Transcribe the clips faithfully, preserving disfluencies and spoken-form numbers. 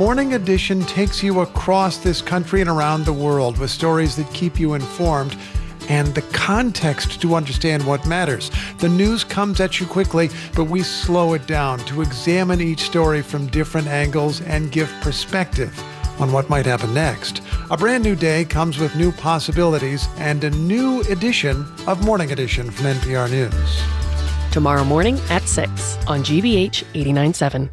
Morning Edition takes you across this country and around the world with stories that keep you informed and the context to understand what matters. The news comes at you quickly, but we slow it down to examine each story from different angles and give perspective on what might happen next. A brand new day comes with new possibilities and a new edition of Morning Edition from N P R News. Tomorrow morning at six on G B H eighty-nine point seven.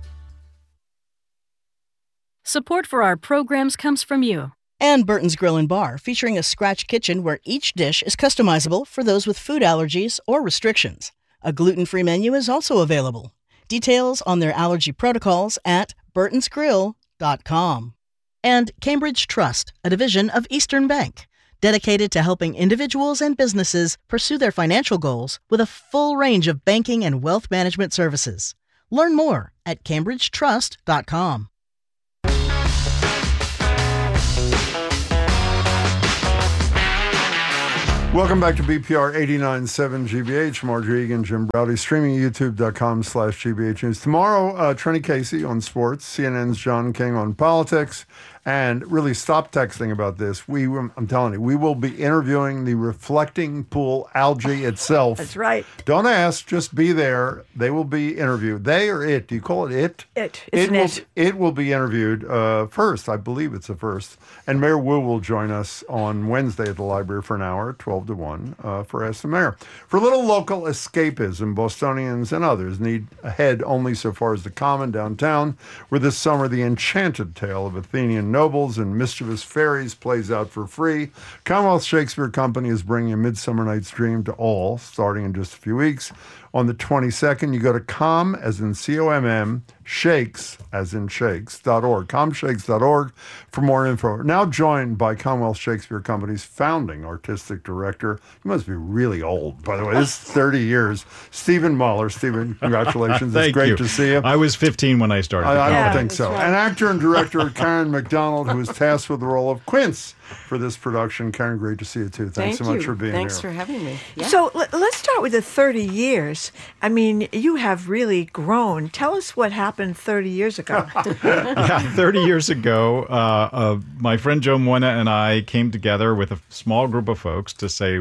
Support for our programs comes from you. And Burton's Grill and Bar, featuring a scratch kitchen where each dish is customizable for those with food allergies or restrictions. A gluten-free menu is also available. Details on their allergy protocols at burtons grill dot com. And Cambridge Trust, a division of Eastern Bank, dedicated to helping individuals and businesses pursue their financial goals with a full range of banking and wealth management services. Learn more at cambridge trust dot com. Welcome back to B P R eighty-nine point seven G B H. Marjorie Egan, Jim Browdy, streaming at youtube.com slash GBH News. Tomorrow, uh, Trenny Casey on sports, C N N's John King on politics, and really stop texting about this. We, I'm telling you, we will be interviewing the reflecting pool algae itself. That's right. Don't ask, just be there. They will be interviewed. They or it? Do you call it it? It. It's it an will, it. It will be interviewed uh, first. I believe it's a first. And Mayor Wu will join us on Wednesday at the library for an hour, twelve to one, uh, for Ask the Mayor. For a little local escapism, Bostonians and others need a head only so far as the Common downtown, where this summer the enchanted tale of Athenian nobles and mischievous fairies plays out for free. Commonwealth Shakespeare Company is bringing A Midsummer Night's Dream to all, starting in just a few weeks. On the twenty-second, you go to com, as in C O M M, shakes, as in shakes, dot org, com shakes dot org for more info. Now joined by Commonwealth Shakespeare Company's founding artistic director. He must be really old, by the way. This is thirty years. Stephen Mahler. Stephen, congratulations. Thank It's great you. to see you. I was fifteen when I started. I, I Yeah, don't think that's so. right. And actor and director Karen McDonald, who is tasked with the role of Quince for this production. Karen, great to see you too. Thanks Thank so much you. for being Thanks here. for having me. Yeah. So l- let's start with the thirty years. I mean, you have really grown. Tell us what happened thirty years ago. Yeah, thirty years ago, uh, uh, my friend Joe Moina and I came together with a small group of folks to say,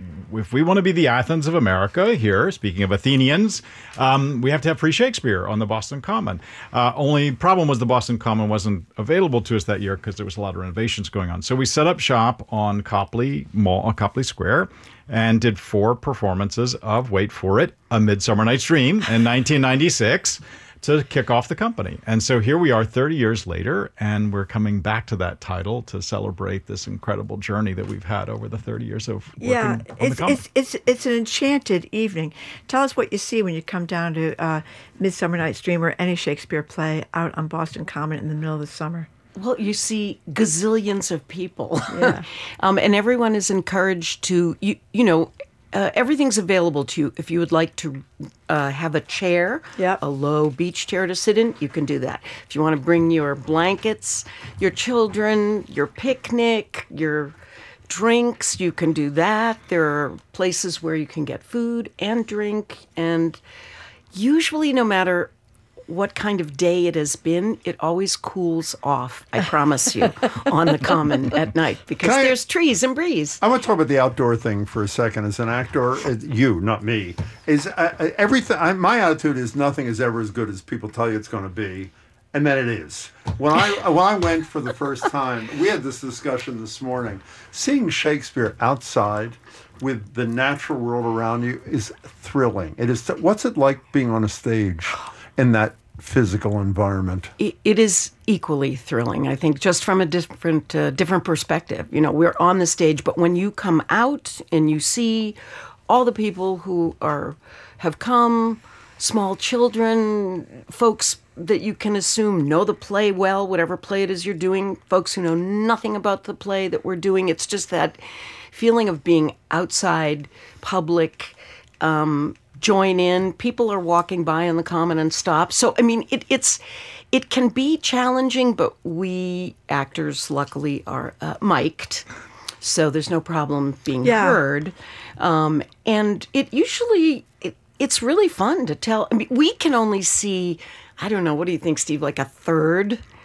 if we want to be the Athens of America here, speaking of Athenians, um, we have to have free Shakespeare on the Boston Common. Uh, only problem was the Boston Common wasn't available to us that year because there was a lot of renovations going on. So we set up shop on Copley Mall, on Copley Square, and did four performances of, wait for it, A Midsummer Night's Dream in nineteen ninety-six. To kick off the company. And so here we are thirty years later, and we're coming back to that title to celebrate this incredible journey that we've had over the thirty years of working Yeah, on the it's, Common. it's it's it's an enchanted evening. Tell us what you see when you come down to uh, Midsummer Night's Dream or any Shakespeare play out on Boston Common in the middle of the summer. Well, you see gazillions of people. Yeah. um, and everyone is encouraged to, you, you know, uh, everything's available to you. If you would like to uh, have a chair, Yep. a low beach chair to sit in, you can do that. If you want to bring your blankets, your children, your picnic, your drinks, you can do that. There are places where you can get food and drink. And usually, no matter what kind of day it has been, it always cools off, I promise you, on the Common at night because Can I- there's trees and breeze. I want to talk about the outdoor thing for a second. As an actor, uh, you, not me, is uh, uh, everything. I, my attitude is nothing is ever as good as people tell you it's going to be, and then it is. When I when I went for the first time, we had this discussion this morning. Seeing Shakespeare outside with the natural world around you is thrilling. It is. What's it like being on a stage in that physical environment? It, it is equally thrilling, I think, just from a different uh, different perspective. You know, we're on the stage, but when you come out and you see all the people who are have come, small children, folks that you can assume know the play well, whatever play it is you're doing, folks who know nothing about the play that we're doing, it's just that feeling of being outside, public, um, join in. People are walking by on the Common and stop. So, I mean, it, it's it can be challenging, but we actors, luckily, are uh, mic'd, so there's no problem being Yeah. heard. Um, and it usually, it, it's really fun to tell. I mean, we can only see, I don't know, what do you think, Steve, like a third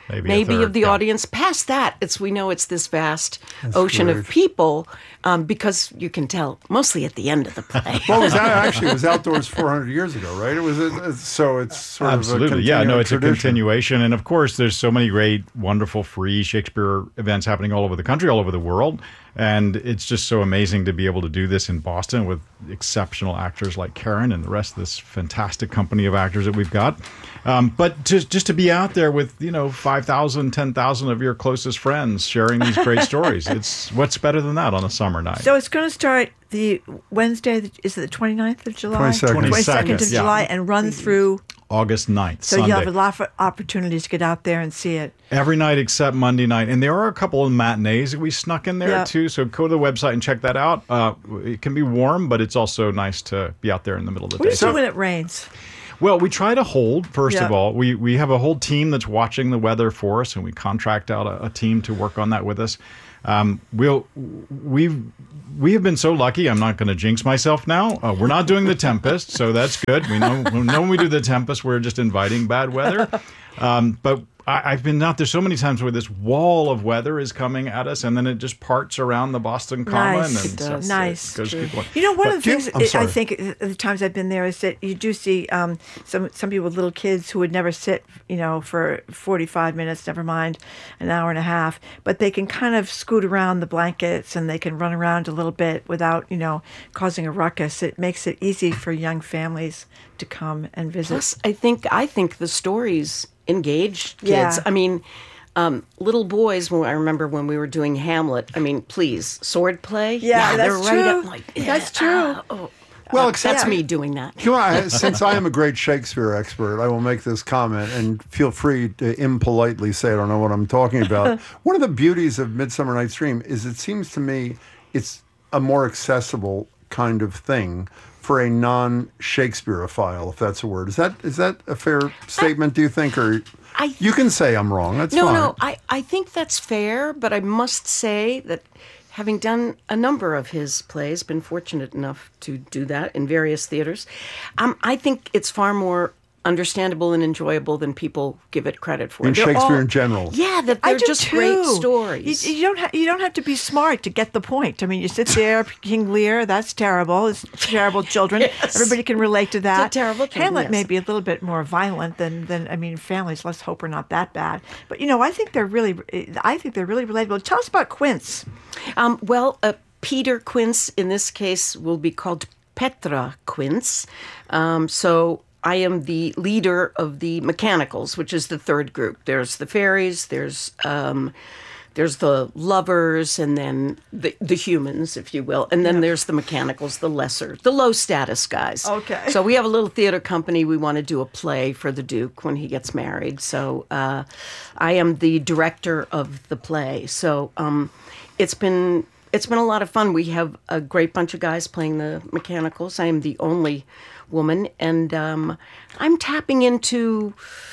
Maybe, maybe a third, of the yeah. audience. Past that, it's we know it's this vast That's ocean great. of people um, because you can tell mostly at the end of the play. Well, it was out, actually it was outdoors four hundred years ago, right? It was a, so it's sort Absolutely. of a Yeah, no, it's continuing a tradition. continuation. And of course, there's so many great, wonderful, free Shakespeare events happening all over the country, all over the world. And it's just so amazing to be able to do this in Boston with exceptional actors like Karen and the rest of this fantastic company of actors that we've got. Um, but just just to be out there with, you know, five thousand, ten thousand of your closest friends sharing these great stories. It's what's better than that on a summer night? So it's going to start the Wednesday, is it the twenty-ninth of July? twenty-second. twenty-second of Yeah. July, and run through. August ninth, So Sunday. you'll have a lot of opportunities to get out there and see it. Every night except Monday night. And there are a couple of matinees that we snuck in there Yeah. too. So go to the website and check that out. Uh, it can be warm, but it's also nice to be out there in the middle of the What do day. you do when it rains? Well, we try to hold, first Yeah. of all. We we have a whole team that's watching the weather for us, and we contract out a, a team to work on that with us. Um, we'll we've we have been so lucky. I'm not going to jinx myself now. Uh, we're not doing the Tempest, so that's good. We know, we know when we do the Tempest, we're just inviting bad weather. Um, but I, I've been out there so many times where this wall of weather is coming at us, and then it just parts around the Boston Common. Nice. And It so does. Nice. It goes to people. You know, one But of do the you- things I'm I- I sorry. think at the times I've been there is that you do see um, some some people with little kids who would never sit, you know, for forty-five minutes, never mind an hour and a half, but they can kind of scoot around the blankets and they can run around a little bit without, you know, causing a ruckus. It makes it easy for young families to come and visit. Plus, I think I think the stories engage kids. Yeah. I mean, um, little boys. When I remember when we were doing Hamlet. I mean, please, sword play. Yeah, they're that's right true. up like That's true. oh, Well, that's except me doing that. Come on, since I am a great Shakespeare expert, I will make this comment, and feel free to impolitely say I don't know what I'm talking about. One of the beauties of Midsummer Night's Dream is it seems to me it's a more accessible kind of thing for a non-Shakespeareophile, if that's a word. Is that is that a fair statement, do you think? Or I- you can say I'm wrong. That's No, fine. no, I, I think that's fair, but I must say that having done a number of his plays, been fortunate enough to do that in various theaters, um, I think it's far more understandable and enjoyable than people give it credit for. In They're Shakespeare all- in general. Yeah, that I they're do just too. great stories. You, you don't ha- you don't have to be smart to get the point. I mean, you sit there, King Lear, that's terrible. It's terrible children. Yes. Everybody can relate to that. terrible children, Hamlet yes. may be a little bit more violent than, than I mean, families. Let's hope are not that bad. But you know, I think they're really I think they're really relatable. Tell us about Quince. Um, well, uh, Peter Quince in this case will be called Petra Quince. Um, so I am the leader of the mechanicals, which is the third group. There's the fairies, there's um, there's the lovers, and then the, the humans, if you will. And then there's the mechanicals, the lesser, the low status guys. Okay. So we have a little theater company. We want to do a play for the Duke when he gets married. So uh, I am the director of the play. So um, it's been it's been a lot of fun. We have a great bunch of guys playing the mechanicals. I am the only woman, and um, I'm tapping into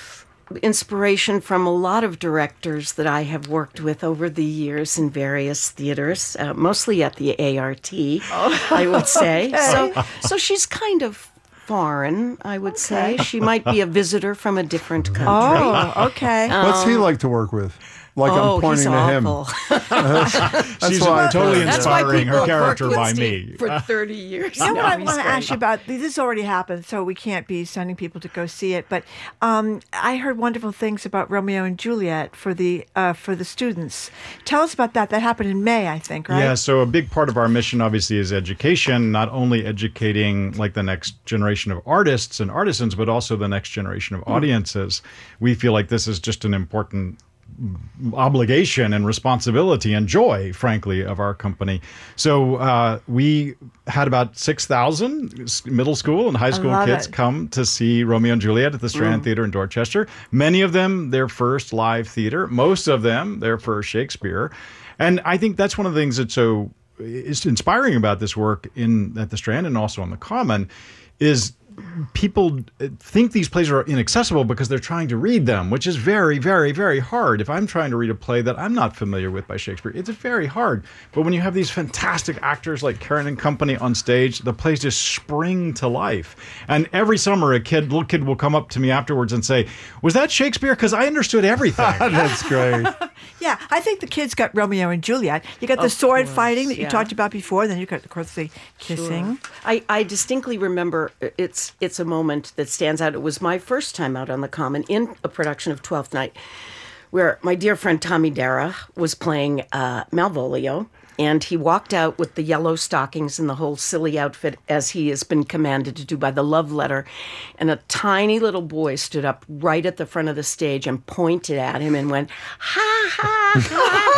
inspiration from a lot of directors that I have worked with over the years in various theaters, uh, mostly at the A R T, Oh. I would say. So, so she's kind of foreign, I would say. She might be a visitor from a different country. Oh, okay. What's he like to work with? Like oh, I'm pointing he's to him. awful. That's She's why I totally thought- That's why inspiring people her have worked character with by Steve me. for thirty years. You know what No, I he's want to great. ask you about? This already happened, so we can't be sending people to go see it. But um, I heard wonderful things about Romeo and Juliet for the uh, for the students. Tell us about that. That happened in May, I think, right? Yeah, so a big part of our mission obviously is education, not only educating like the next generation of artists and artisans, but also the next generation of audiences. We feel like this is just an important obligation and responsibility and joy, frankly, of our company. So uh, we had about six thousand middle school and high school love kids it. come to see Romeo and Juliet at the Strand Theater in Dorchester. Many of them, their first live theater. Most of them, their first Shakespeare. And I think that's one of the things that's so is inspiring about this work in at the Strand and also on the Common is people think these plays are inaccessible because they're trying to read them, which is very, very, very hard. If I'm trying to read a play that I'm not familiar with by Shakespeare, it's very hard. But when you have these fantastic actors like Karen and company on stage, the plays just spring to life. And every summer, a kid, little kid will come up to me afterwards and say, "Was that Shakespeare? Because I understood everything." That's great. Yeah, I think the kids got Romeo and Juliet. You got the Of sword course, fighting that you yeah. talked about before. Then you got, of course, the kissing. I, I distinctly remember it's it's a moment that stands out. It was my first time out on the Common in a production of Twelfth Night, where my dear friend Tommy Dara was playing uh, Malvolio, and he walked out with the yellow stockings and the whole silly outfit as he has been commanded to do by the love letter. And a tiny little boy stood up right at the front of the stage and pointed at him and went, "Ha, ha, ha,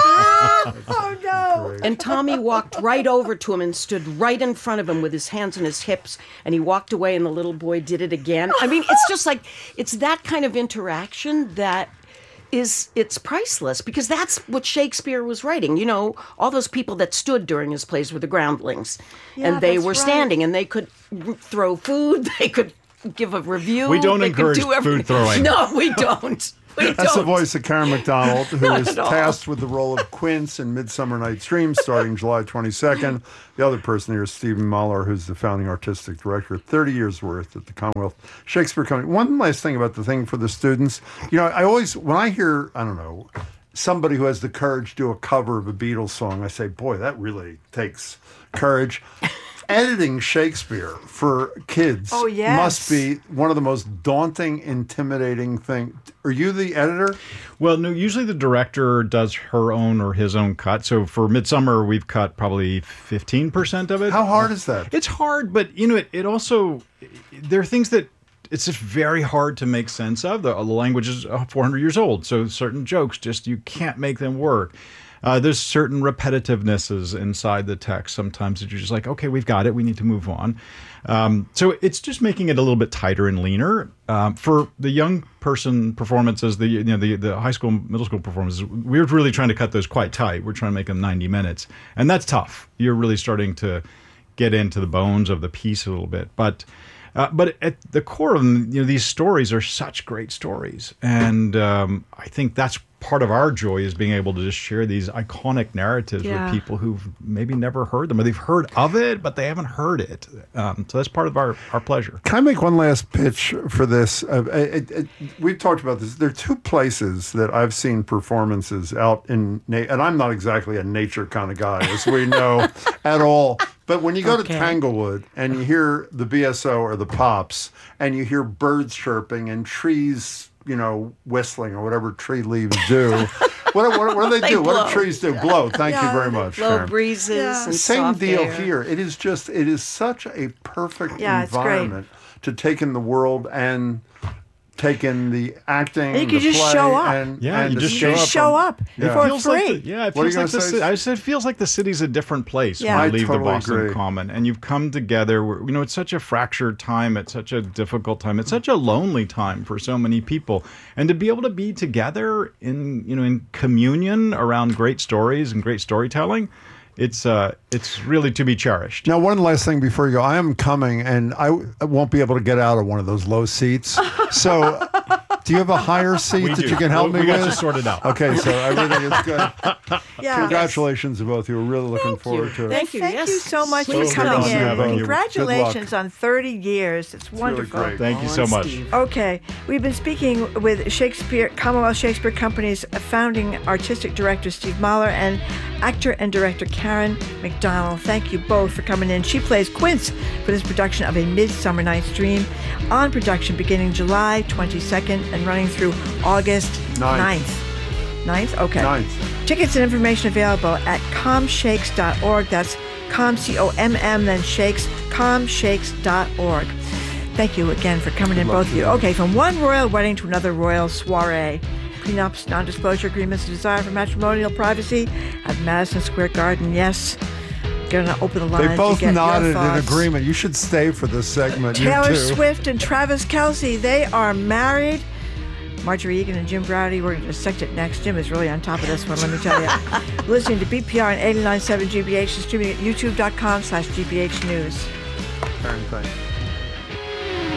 ha." Oh, no. And Tommy walked right over to him and stood right in front of him with his hands on his hips, and he walked away, and the little boy did it again. I mean, it's just like, it's that kind of interaction that is, it's priceless, because that's what Shakespeare was writing. You know, all those people that stood during his plays were the groundlings, Yeah, and they that's were right. standing, and they could r- throw food, they could give a review. We don't they could encourage do everything. food throwing. No, we don't. We That's the don't. voice of Karen MacDonald, who Not is at all. tasked with the role of Quince in Midsummer Night's Dream, starting July twenty-second. The other person here is Stephen Mahler, who's the founding artistic director, thirty years worth at the Commonwealth Shakespeare Company. One last thing about the thing for the students. You know, I always, when I hear, I don't know, somebody who has the courage to do a cover of a Beatles song, I say, boy, that really takes courage. Editing Shakespeare for kids Oh, yes. must be one of the most daunting, intimidating things. Are you the editor? Well, no, usually the director does her own or his own cut. So for Midsummer, we've cut probably fifteen percent of it. How hard is that? It's hard, but, you know, it, it also, there are things that it's just very hard to make sense of. The, the language is four hundred years old, so certain jokes, just you can't make them work. Uh, there's certain repetitivenesses inside the text sometimes that you're just like, okay, we've got it. We need to move on. Um, so it's just making it a little bit tighter and leaner. Um, for the young person performances, the you know the, the high school, middle school performances, we're really trying to cut those quite tight. We're trying to make them ninety minutes. And that's tough. You're really starting to get into the bones of the piece a little bit. But Uh, but at the core of them, you know, these stories are such great stories. And um, I think that's part of our joy, is being able to just share these iconic narratives Yeah. with people who've maybe never heard them, or they've heard of it, but they haven't heard it. Um, so that's part of our, our pleasure. Can I make one last pitch for this? Uh, it, it, we've talked about this. There are two places that I've seen performances out in, na- and I'm not exactly a nature kind of guy, as we know, at all. But when you go Okay. to Tanglewood and you hear the B S O or the Pops, and you hear birds chirping and trees, you know, whistling, or whatever tree leaves do, what, what, what do they, They do? What blow. do trees do? Blow. Thank Yeah, you very they much, Low Karen. breezes Yeah. and Same soft deal air. here. It is just, it is such a perfect Yeah, it's great. environment to take in the world and take in the acting. And you can the just play, show up. And, Yeah, and you to just You show just up show from- up Yeah. for feels free. like the, yeah, it What are feels you like the gonna ci- say? I said it feels like the city's a different place Yeah. when I you leave totally the Boston agree. Common, and you've come together. Where, you know, it's such a fractured time. It's such a difficult time. It's such a lonely time for so many people, and to be able to be together in you know in communion around great stories and great storytelling, it's uh it's really to be cherished. Now, one last thing before you go. I am coming, and I, I won't be able to get out of one of those low seats. So, do you have a higher seat We that do. you can help we me got with? you sorted out. Okay, so everything is good. Yeah. Congratulations to both of you. We're really looking Thank forward you. to it. Thank you. Thank yes. you so much So for coming good in. having you. Congratulations Good on thirty years. It's wonderful. great. Thank you Oh, so and much. Steve. Okay, we've been speaking with Shakespeare, Commonwealth Shakespeare Company's founding artistic director, Steve Mahler, and actor and director, Karen MacDonald. Thank you both for coming in. She plays Quince for this production of A Midsummer Night's Dream, on production beginning July twenty-second and running through August Ninth. ninth. ninth? Okay. Ninth. Tickets and information available at com shakes dot org. That's com, C O M M, then shakes, com shakes dot org. Thank you again for coming in, luck both of to you. you. Okay, from one royal wedding to another royal soiree. Prenups, non-disclosure agreements, a desire for matrimonial privacy at Madison Square Garden. Yes. Gonna open the lines. They both to get nodded your in thoughts. agreement. You should stay for this segment. you Taylor two. Swift and Travis Kelce, they are married. Marjorie Egan and Jim Browdy, we're going to dissect it next. Jim is really on top of this one, let me tell you. Listening to B P R and eighty-nine point seven G B H and streaming at youtube dot com slash G B H News. Karen, thanks.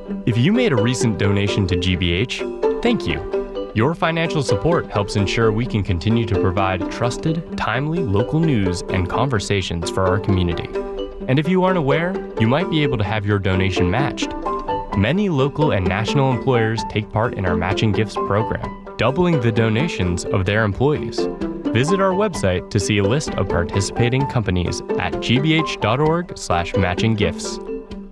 If you made a recent donation to G B H, thank you. Your financial support helps ensure we can continue to provide trusted, timely local news and conversations for our community. And if you aren't aware, you might be able to have your donation matched. Many local and national employers take part in our Matching Gifts program, doubling the donations of their employees. Visit our website to see a list of participating companies at gbh.org slash matching gifts.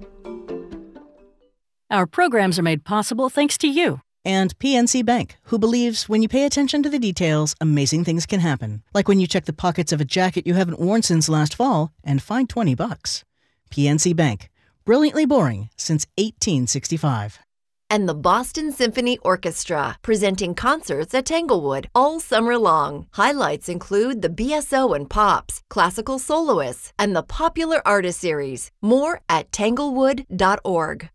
Our programs are made possible thanks to you. And P N C Bank, who believes when you pay attention to the details, amazing things can happen. Like when you check the pockets of a jacket you haven't worn since last fall and find twenty bucks. P N C Bank, brilliantly boring since eighteen sixty-five. And the Boston Symphony Orchestra, presenting concerts at Tanglewood all summer long. Highlights include the B S O and Pops, classical soloists, and the Popular Artist Series. More at tanglewood dot org.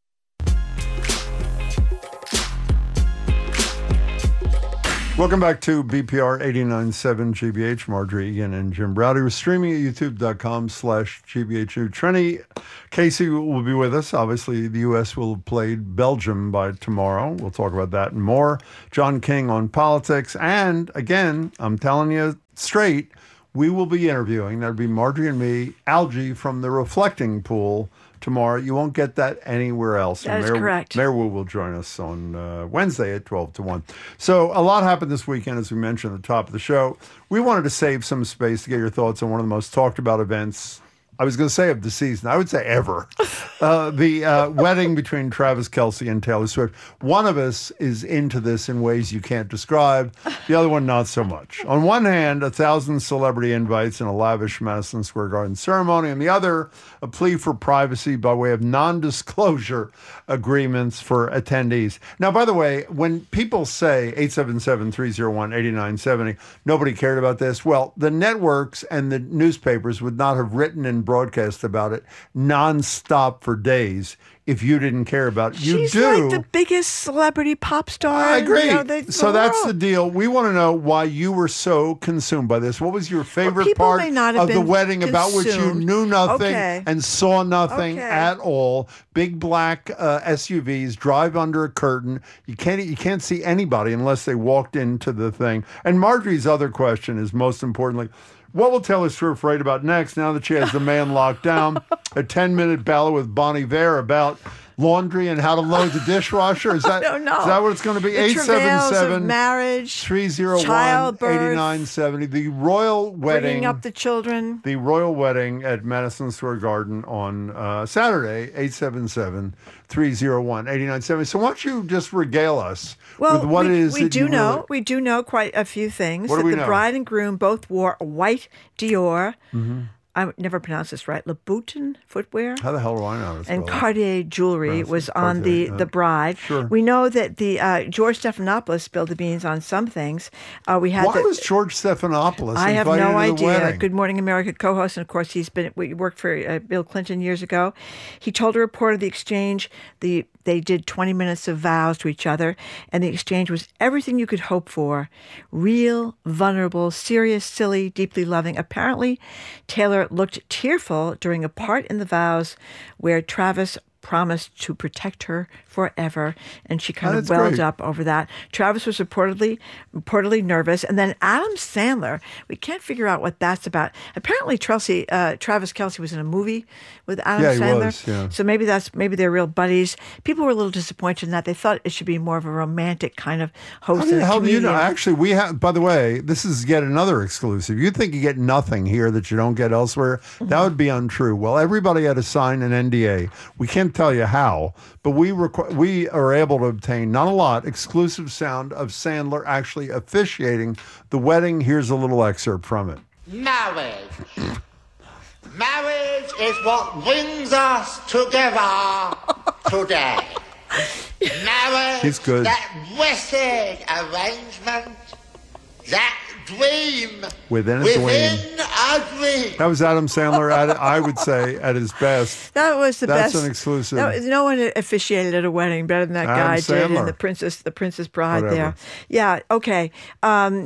Welcome back to B P R eighty-nine point seven G B H. Marjorie Egan and Jim Browdy. We're streaming at youtube.com slash GBHU. Trenny Casey will be with us. Obviously, the U S will have played Belgium by tomorrow. We'll talk about that and more. John King on politics. And again, I'm telling you straight, we will be interviewing, that'll be Marjorie and me, Algie from the Reflecting Pool tomorrow. You won't get that anywhere else. That and is Mayor, correct. Mayor Wu will join us on uh, Wednesday at twelve to one. So a lot happened this weekend, as we mentioned at the top of the show. We wanted to save some space to get your thoughts on one of the most talked about events, I was going to say of the season, I would say ever. Uh, the uh, wedding between Travis Kelce and Taylor Swift. One of us is into this in ways you can't describe. The other one, not so much. On one hand, a thousand celebrity invites in a lavish Madison Square Garden ceremony. On the other, a plea for privacy by way of non-disclosure agreements for attendees. Now, by the way, when people say eight seven seven, three oh one, eight nine seven zero, nobody cared about this. Well, the networks and the newspapers would not have written and broadcast about it nonstop for days if you didn't care about it. You She's do. like the biggest celebrity pop star. I agree. You know, the, so the that's the world. deal. We want to know why you were so consumed by this. What was your favorite people part may not have of the been wedding about which you consumed. knew nothing Okay. and saw nothing Okay. at all? Big black uh, S U Vs drive under a curtain. You can't you can't see anybody unless they walked into the thing. And Marjorie's other question is most importantly, what will Taylor Swift write about next now that she has the man locked down? A ten-minute battle with Bon Iver about laundry and how to load the dishwasher? Is that, don't know. is that what it's going to be? The travails of marriage, three oh one, childbirth, eighty-nine seventy. The royal wedding. bringing up the children. The royal wedding at Madison Square Garden on uh, Saturday, eight seven seven, three oh one, eighty-nine seventy. So why don't you just regale us Well, with what we, it is we that do you know. really- We do know quite a few things. What do that we the know? bride and groom both wore white Dior. Mm-hmm. I would never pronounce this right. Louboutin footwear. How the hell do I know this? And fella? Cartier jewelry Pronounce it was on Cartier, the, yeah. the bride. Sure. We know that the uh, George Stephanopoulos spilled the beans on some things. Uh, we had Why the, was George Stephanopoulos I have invited no to the idea. wedding? Good Morning America co-host, and of course he's been we worked for uh, Bill Clinton years ago. He told a reporter the exchange the they did twenty minutes of vows to each other, and the exchange was everything you could hope for: real, vulnerable, serious, silly, deeply loving. Apparently, Taylor looked tearful during a part in the vows where Travis promised to protect her forever, and she kind Oh, of that's welled great. up over that. Travis was reportedly reportedly nervous, and then Adam Sandler. We can't figure out what that's about. Apparently, Tracy, uh, Travis Kelce was in a movie with Adam Yeah, he Sandler. was, yeah. So maybe that's maybe they're real buddies. People were a little disappointed in that. They thought it should be more of a romantic kind of host. How the and a hell do you know? comedian. Actually, we have, by the way, this is yet another exclusive. You think you get nothing here that you don't get elsewhere? That would be untrue. Well, everybody had to sign an N D A. We can't tell you how, but we requ- we are able to obtain, not a lot, exclusive sound of Sandler actually officiating the wedding. Here's a little excerpt from it. Marriage. Marriage is what brings us together today. Marriage, He's good. that blessed arrangement, that dream Within a within dream. a dream. That was Adam Sandler, at, I would say, at his best. That was the That's best. an exclusive. That was- no one officiated at a wedding better than that Adam guy did, Sandler. and the princess, the princess bride Whatever. there. Yeah. Okay. Um,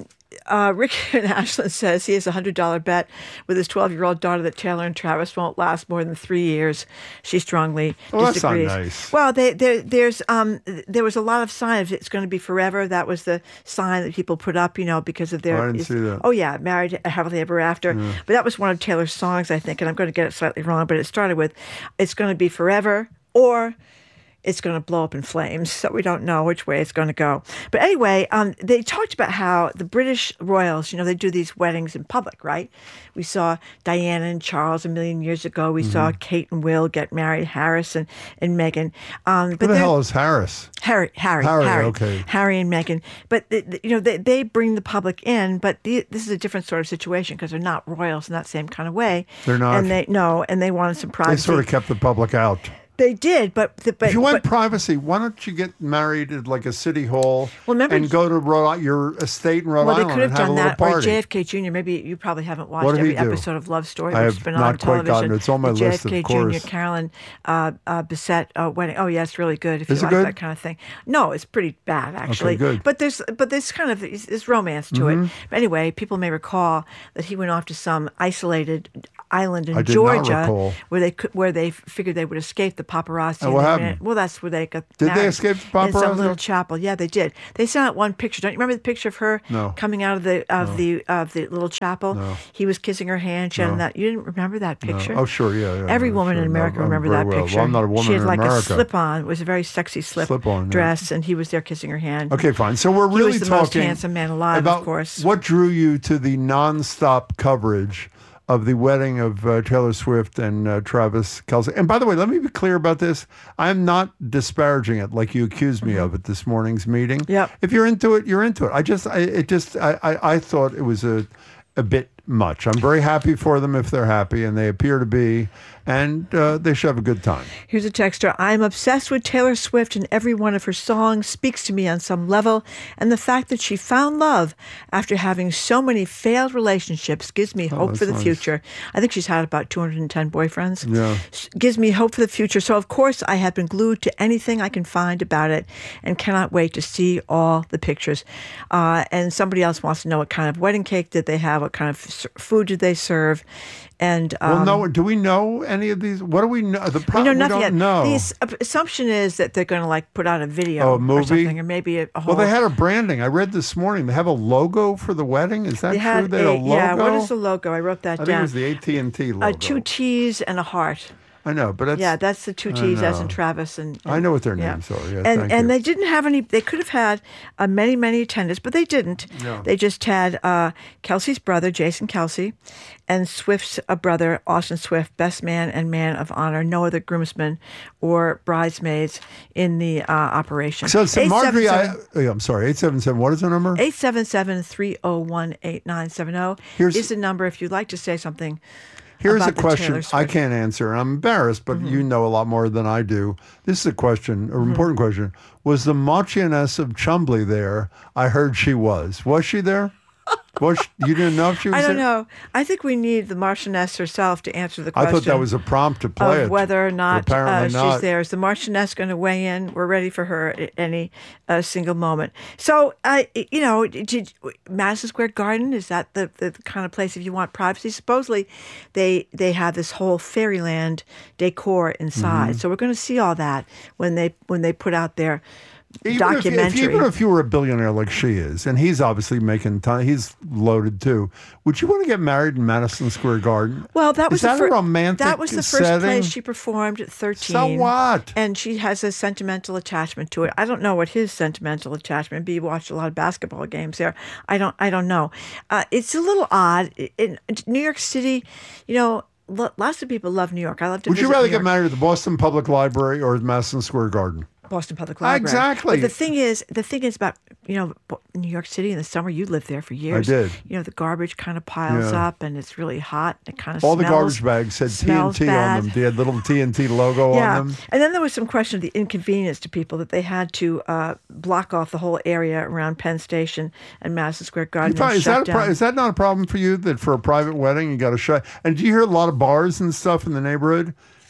uh, Rick in Ashland says he has a one hundred dollar bet with his twelve-year-old daughter that Taylor and Travis won't last more than three years. She strongly well, disagrees. That's not nice. Well, they, they, there's um, there was a lot of sign of it's going to be forever. That was the sign that people put up, you know, because of their. Oh, I didn't see that. Oh yeah, married happily ever after. Yeah. But that was one of Taylor's songs, I think, and I'm going to get it slightly wrong, but it started with, "It's going to be forever," or it's going to blow up in flames. So we don't know which way it's going to go. But anyway, um, they talked about how the British royals, you know, they do these weddings in public, right? We saw Diana and Charles a million years ago. We mm-hmm. saw Kate and Will get married, Harris and, and Meghan. Um, Who the hell is Harris? Harry, Harry, Harry, Harry, okay. Harry and Meghan. But, the, the, you know, they, they bring the public in, but the, this is a different sort of situation because they're not royals in that same kind of way. They're not? And they, no, and they wanted some privacy. They sort of kept the public out. They did, but, the, but if you want but, privacy, why don't you get married at like a city hall well, remember, and go to Rhode, your estate in Rhode well, Island they could have and have done a little that, party? Or J F K Junior Maybe you probably haven't watched What did every he do? episode of Love Story, I which have has been not on quite television. gotten it. It's on my the list, of J F K course. Junior Carolyn uh, uh, Bissett uh, wedding. Oh yeah, it's really good if Is you it like good? that kind of thing. No, it's pretty bad actually. Okay, good. But there's but there's kind of there's romance to Mhm. it. But anyway, people may recall that he went off to some isolated island in I did not Georgia recall. where they could, where they figured they would escape the paparazzi. And what they happened? ran- Well, that's where they got Did they married. escape the In some paparazzi? little chapel. Yeah, they did. They sent out one picture. Don't you remember the picture of her No. coming out of the of No. the of the little chapel? No. He was kissing her hand. She had No. that. You didn't remember that No. picture? Oh, sure, yeah, yeah. Every yeah, woman sure. in America No, I'm remember very that well. picture. Well, I'm not a woman She had in like America. a slip-on. It was a very sexy slip, Slip-on, yeah. dress, and he was there kissing her hand. Okay, fine. So we're He really was the talking most handsome man alive, about of course. what drew you to the nonstop coverage of the wedding of uh, Taylor Swift and uh, Travis Kelce. And by the way, let me be clear about this. I'm not disparaging it like you accused me of at this morning's meeting. Yep. If you're into it, you're into it. I just, I, it just, I, I, I thought it was a, a bit much. I'm very happy for them if they're happy, and they appear to be, and uh, they should have a good time. Here's a texter. I'm obsessed with Taylor Swift, and every one of her songs speaks to me on some level. And the fact that she found love after having so many failed relationships gives me hope that's for the nice. future. I think she's had about two hundred ten boyfriends. Yeah. Gives me hope for the future. So, of course, I have been glued to anything I can find about it and cannot wait to see all the pictures. Uh, and somebody else wants to know what kind of wedding cake did they have? What kind of s- food did they serve? And um, Well, no, do we know any of these? What do we know? The pro- we know nothing we yet. don't know. The ass- assumption is that they're going to like put out a video Oh, a or movie? something, or maybe a, a whole. Well, they had a branding. I read this morning. They have a logo for the wedding. Is that They true? had They had a a, logo. yeah. What is the logo? I wrote that I think down. it was the A T and T logo. Uh, two T's and a heart. I know, but that's, yeah, that's the two I T's, as in know. Travis and, and I know what their yeah. names are. Yeah, and thank and you. they didn't have any. They could have had uh, many many attendants, but they didn't. No. They just had uh, Kelsey's brother, Jason Kelsey, and Swift's uh, brother, Austin Swift, best man and man of honor. No other groomsmen or bridesmaids in the uh, operation. So, so Marjorie, I, eight seven seven oh, yeah, I'm sorry, eight seven seven. What is the number? eight seven seven, three oh one, eight nine seven oh Here's- is the number if you'd like to say something. Here's about a the question Taylor I Swift. can't answer, and I'm embarrassed, but you know a lot more than I do. This is a question, Mm-hmm. an important question. Was the Marchioness of Chumbley there? I heard she was. Was she there? Was she, you didn't know if she was I don't there? know. I think we need the Marchioness herself to answer the I question. thought that was a prompt to play of it. whether or not uh, Apparently she's not. there. Is the Marchioness going to weigh in? We're ready for her at any uh, single moment. So, uh, you know, did, Madison Square Garden, is that the, the kind of place if you want privacy? Supposedly, they they have this whole fairyland decor inside. Mm-hmm. So we're going to see all that when they when they put out their Even if, documentary. if, even if you were a billionaire like she is, and he's obviously making ton, he's loaded too. Would you want to get married in Madison Square Garden? Well, that was is that the fir- a romantic That was the first setting? place she performed at thirteen. So what? And she has a sentimental attachment to it. I don't know what his sentimental attachment be. He watched a lot of basketball games there. I don't. I don't know. Uh, it's a little odd in, in New York City. You know, lo- lots of people love New York. I love to. Would you visit rather New get York. married at the Boston Public Library or at Madison Square Garden? Boston Public Library. Exactly. But the thing is, the thing is about, you know, Bo- New York City in the summer, you lived there for years. did. You know, the garbage kind of piles Yeah. up and it's really hot. And it kind of All smells. the garbage bags said T N smells T bad. on them. They had little T N T logo Yeah. on them. And then there was some question of the inconvenience to people that they had to uh, block off the whole area around Penn Station and Madison Square Garden. You find- and is, shut that a pro- down. is that not a problem for you that for a private wedding you got to shut? And do you hear a lot of bars and stuff in the neighborhood?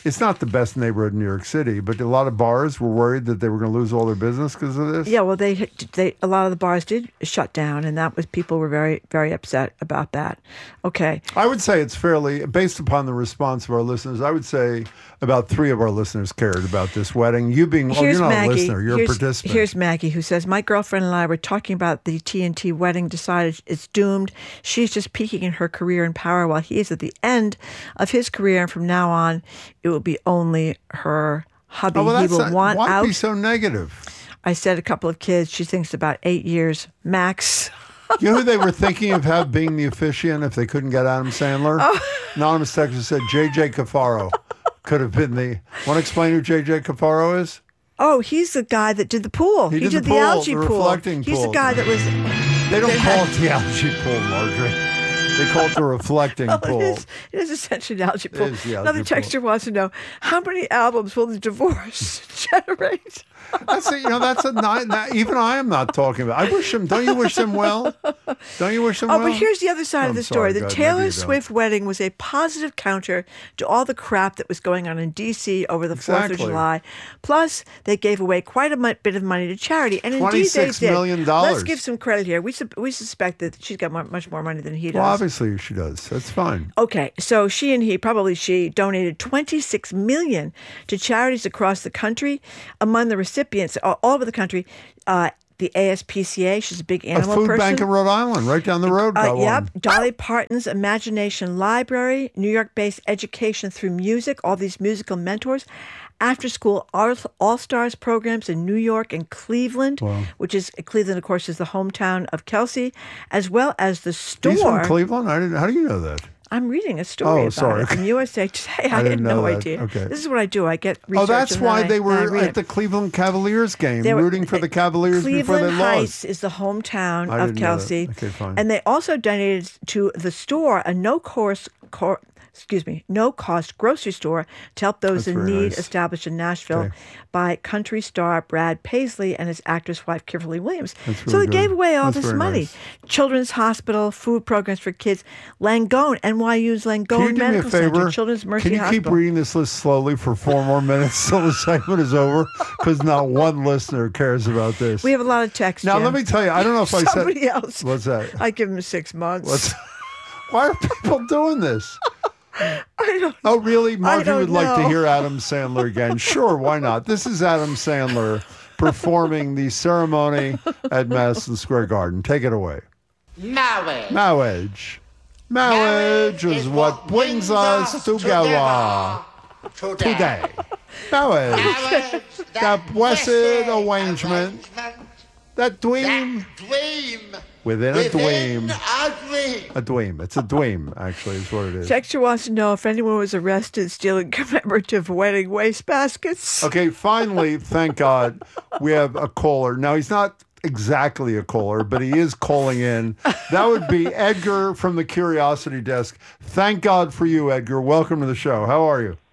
it's not the best neighborhood in New York City, but a lot of bars were worried that they were going to lose all their business because of this. Yeah, well, they they a lot of the bars did shut down, and that was people were very very upset about that. Okay, I would say it's fairly based upon the response of our listeners. I would say about three of our listeners cared about this wedding. You being, well, here's you're not Maggie. a listener, you're here's, a participant. Here's Maggie, who says, my girlfriend and I were talking about the T N T wedding, decided it's doomed. She's just peaking in her career and power while he is at the end of his career, and from now on, it will be only her hubby. Oh, well, he that's will not, want why out. be so negative? I said a couple of kids. She thinks about eight years max. You know who they were thinking of have being the officiant if they couldn't get Adam Sandler? Oh. Anonymous texter said J J Cafaro could have been the. Want to explain who J J Cafaro is? Oh, he's the guy that did the pool. He He, did the did, the, pool, algae the pool. reflecting He's pool. the guy that was. They don't that call had- it the algae pool, Marjorie. They call it the reflecting Well, pool. It is, it is essentially an algae It pool. is the Another algae texter wants to know, how many albums will the divorce generate? That's a, you know that's a not, not even I am not talking about. I wish him. Don't you wish them well? Don't you wish them Oh, well? but here's the other side I'm of the sorry, story. The go ahead. Taylor Maybe you don't. Swift wedding was a positive counter to all the crap that was going on in D C over the fourth of Exactly. July. Plus, they gave away quite a mu- bit of money to charity. And indeed, they twenty-six did. million dollars. Let's give some credit here. We, su- we suspect that she's got mu- much more money than he does. Well, obviously she does. That's fine. Okay, so she and he, probably she, donated twenty-six million dollars to charities across the country. Among the recipients, all all over the country, uh, the A S P C A, she's a big A animal food person. bank in Rhode Island, right down the road. Uh, got yep, one. Dolly Parton's Imagination Library, New York-based education through music, all these musical mentors, after-school all-stars programs in New York and Cleveland, Wow. which is Cleveland, of course, is the hometown of Kelsey, as well as the store. He's from Cleveland. I didn't. How do you know that? I'm reading a story Oh, about sorry. it from U S A Today. I, I had didn't know no that. idea. Okay. This is what I do. I get research. Oh, that's and why then I- they then I were read at it. the Cleveland Cavaliers game, They were- rooting for the Cavaliers Cleveland before they Heights lost. is the hometown I of didn't know that. Kelsey. Okay, fine. And they also donated to the store a no course, cor, excuse me, no cost grocery store to help those That's in very need nice. established in Nashville Okay. by country star Brad Paisley and his actress wife Kimberly Williams. That's so really they good. gave away all That's this very money. nice. Children's Hospital, food programs for kids, Langone, N Y U's Langone Can you do me a Medical Center, favor? Children's Mercy Can you Hospital. keep reading this list slowly for four more minutes till the segment is over? Because not one listener cares about this. We have a lot of texts. Now, Jim. let me tell you, I don't know if I said- Somebody else. What's that? I give him six months. What's, why are people doing this? I don't Oh, really? I Marjorie don't would like to know. hear Adam Sandler again. Sure, why not? This is Adam Sandler performing the ceremony at Madison Square Garden. Take it away. Marriage. Marriage. Marriage is what brings us together today. Marriage. Marriage, That blessed arrangement. That dream That dream. within a Within dream. a dream. A dream. It's a dream, actually, is what it is. Texture wants to know if anyone was arrested stealing commemorative wedding wastebaskets. Okay, finally, thank God, we have a caller. Now, he's not exactly a caller, but he is calling in. That would be Edgar from the Curiosity Desk. Thank God for you, Edgar. Welcome to the show. How are you?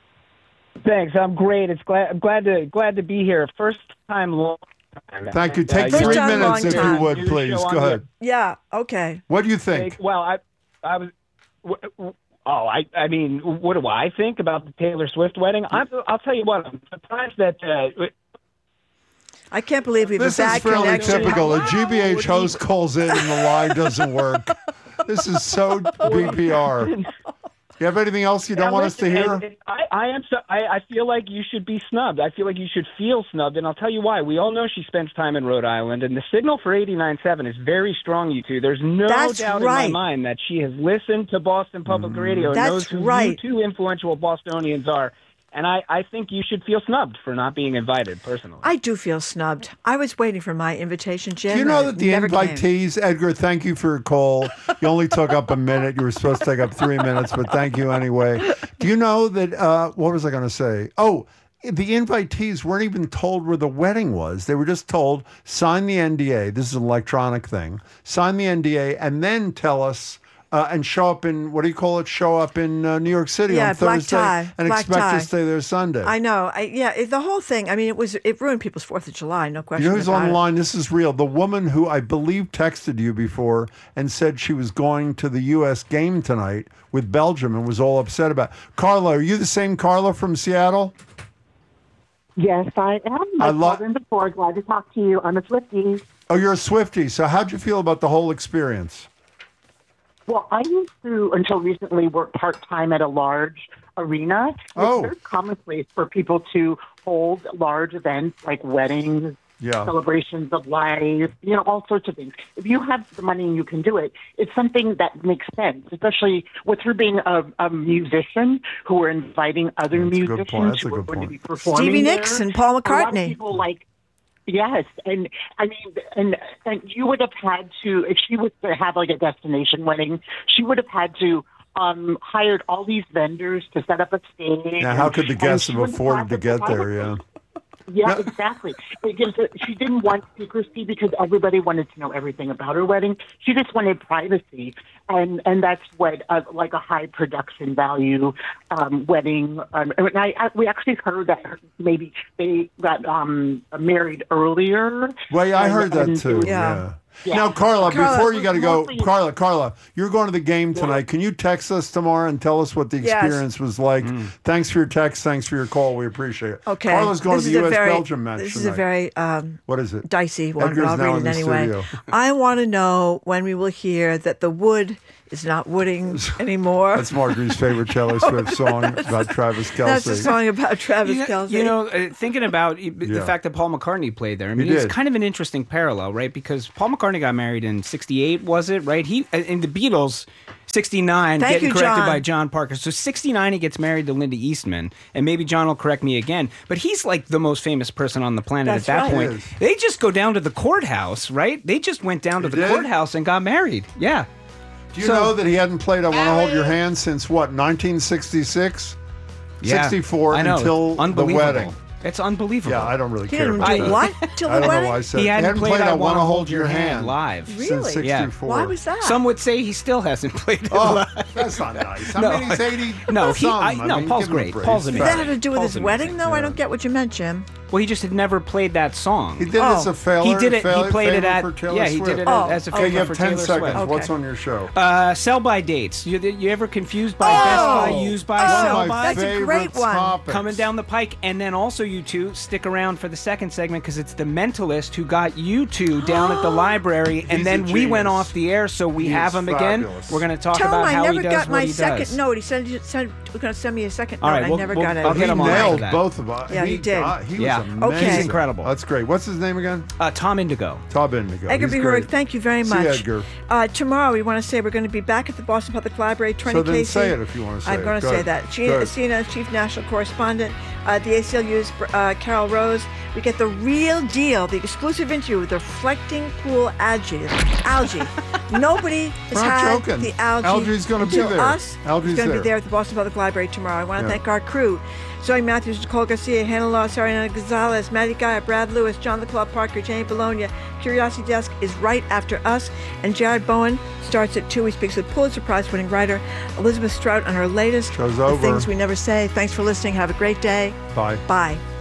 Thanks. I'm great. It's glad I'm glad to glad to be here. First time long time. Thank you. Uh, Take you three know, time, minutes, long if time. you would, do the please. show on Go the- ahead. Yeah, okay. What do you think? Well, I I was w- w- oh I I mean, what do I think about the Taylor Swift wedding? I'm, I'll tell you what. I'm surprised that uh, I can't believe we have This a is bad fairly connection. typical. A G B H host calls in and the line doesn't work. This is so B P R. You have anything else you don't Yeah, want us to listen, hear? and- and I, I am. So, I, I feel like you should be snubbed. I feel like you should feel snubbed, and I'll tell you why. We all know she spends time in Rhode Island, and the signal for eighty-nine point seven is very strong. You two. There's no That's doubt right. in my mind that she has listened to Boston Public Mm. Radio and That's knows who right. you two influential Bostonians are. And I, I think you should feel snubbed for not being invited. Personally, I do feel snubbed. I was waiting for my invitation, Jim. Do you know and that it the never came. invitees, Edgar, thank you for your call. You only took up a minute. You were supposed to take up three minutes, but thank you anyway. Do you know that, uh, what was I going to say? Oh, the invitees weren't even told where the wedding was. They were just told, sign the N D A. This is an electronic thing. Sign the N D A and then tell us uh, and show up in, what do you call it, show up in uh, New York City Yeah, on black Thursday tie, and black expect tie. to stay there Sunday. I know. I, yeah, it, the whole thing. I mean, it was it ruined people's Fourth of July. No question You know who's about on the it. line? This is real. The woman who I believe texted you before and said she was going to the U S game tonight with Belgium and was all upset about it. Carla, are you the same Carla from Seattle? Yes, I am. I I've lo- called in before. Glad to talk to you. I'm a Swiftie. Oh, you're a Swiftie. So how'd you feel about the whole experience? Well, I used to, until recently, work part-time at a large arena. It's Oh. a very commonplace for people to hold large events like weddings, Yeah. celebrations of life, you know, all sorts of things. If you have the money and you can do it, it's something that makes sense, especially with her being a, a musician who are inviting other That's a good musicians point. That's a who are good going to point. be performing Stevie there. Nicks and Paul A lot of McCartney. people like Yes, and I mean, and, and you would have had to, if she was to have like a destination wedding, she would have had to um hired all these vendors to set up a stage. Now, how and- could the and guests she have wouldn't afforded have to the get there? photography. Yeah. Yeah, exactly. Because she didn't want secrecy because everybody wanted to know everything about her wedding. She just wanted privacy, and and that's what uh, like a high production value um, wedding. Um, and I, I we actually heard that maybe they got um, married earlier. Well, yeah, I and- heard that and it too. was- Yeah. Yeah. Now, Carla, Carla, before you got to go, mostly- Carla, Carla, you're going to the game tonight. Can you text us tomorrow and tell us what the Yes. experience was like? Thanks for your text. Thanks for your call. We appreciate it. Okay. Carla's going This to is the a U S very- Belgium match This tonight. is a very um, What is it? dicey one, Edgar's but I'll now read in it the anyway. studio. I want to know when we will hear that the wood is not wooding anymore. That's Marjorie's favorite Taylor Swift song about Travis Kelce. That's a song about Travis You know, Kelce. you know, uh, thinking about e- the Yeah. fact that Paul McCartney played there, I mean, He it's did. kind of an interesting parallel, right? Because Paul McCartney got married in sixty-eight, was it, right? He uh, in the Beatles, sixty-nine, Thank getting you, corrected John. by John Parker. So sixty-nine, he gets married to Linda Eastman, and maybe John will correct me again, but he's like the most famous person on the planet That's at that right. point. He is. They just go down to the courthouse, right? They just went down to He the did? courthouse and got married. Yeah. Do you So- know that he hadn't played I Want to Hold Your Hand since what, nineteen sixty-six? Yeah. sixty-four I know. until the Unbelievable. wedding. It's unbelievable. Yeah, I don't really He care. didn't about do that. what till I the don't know wedding? why I said He hadn't, hadn't played, I Want to Hold Your Hand live. since Really? sixty-four. Why was that? Some would say he still hasn't played it Oh, live. that's not nice. I No. mean, he's eighty. No, he- some. I- I no, mean, Paul's give him a great. break. Paul's He's Does amazing. that fat. have to do with Paul's his wedding, amazing. though? I don't get what you meant, Jim. Well, he just had never played that song. He did Oh. as a failure. He did it. failure- he played it favor at. for Taylor Yeah, he Swift. did it Oh, as a okay, favor Okay, you have for ten Taylor seconds. Swift. What's Okay. on your show? Uh, sell by dates. You, you ever confused by Oh! best by, used by, Oh, sell One of my by? that's a favorite great one. topics. Coming down the pike, and then also you two stick around for the second segment because it's the Mentalist who got you two down at the library, and He's then a we went genius. off the air, so we He have is him again. fabulous. We're going to talk Tell him about I how never he does got what my he second does. note. He said, he said we're going to send me a second All note. right, I we'll- never we'll- got it. I'll He get him on nailed that. both of us. Yeah, he did. got- he Yeah. was Okay. amazing. He's incredible. That's great. What's his name again? Uh, Tom Indigo. Todd Indigo. Edgar He's B. great. Hurwitz, thank you very See much. you, Edgar. Uh, tomorrow, we want to say we're going to be back at the Boston Public Library. twenty So then Casey. say it if you want to say I'm it. going to Go say ahead. that. Gina Good. Sina, Chief National Correspondent, uh, the A C L U's uh, Carol Rose. We get the real deal, the exclusive interview with the reflecting pool algae. Algae. Nobody has We're not had joking. the algae. Algae's gonna be until there. Us. Algae's It's going to there. be there at the Boston Public Library tomorrow. I want to Yeah. thank our crew. Zoe Matthews, Nicole Garcia, Hannah Law, Sariana Gonzalez, Maddie Guy, Brad Lewis, John LeClaw Parker, Jane Bologna. Curiosity Desk is right after us. And Jared Bowen starts at two. He speaks with Pulitzer Prize-winning writer Elizabeth Strout on her latest Show's The over. Things We Never Say. Thanks for listening. Have a great day. Bye. Bye.